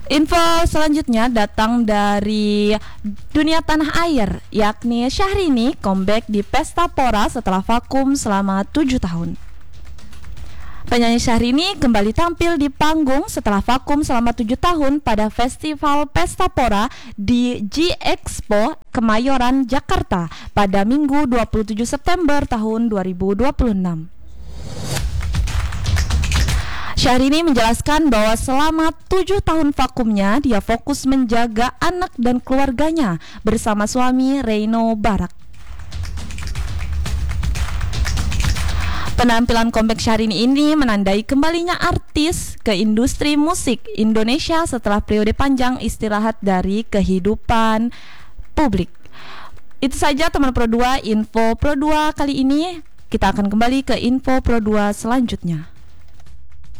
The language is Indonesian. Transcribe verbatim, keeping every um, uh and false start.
Info selanjutnya datang dari dunia tanah air, yakni Syahrini comeback di Pesta Pora setelah vakum selama tujuh tahun. Penyanyi Syahrini kembali tampil di panggung setelah vakum selama tujuh tahun pada Festival Pesta Pora di G-Expo Kemayoran, Jakarta pada Minggu dua puluh tujuh September tahun dua ribu dua puluh enam. Syahrini menjelaskan bahwa selama tujuh tahun vakumnya, dia fokus menjaga anak dan keluarganya bersama suami Reino Barak. Penampilan comeback Syahrini ini menandai kembalinya artis ke industri musik Indonesia setelah periode panjang istirahat dari kehidupan publik. Itu saja teman Pro dua, info Pro dua kali ini. Kita akan kembali ke info Pro dua selanjutnya.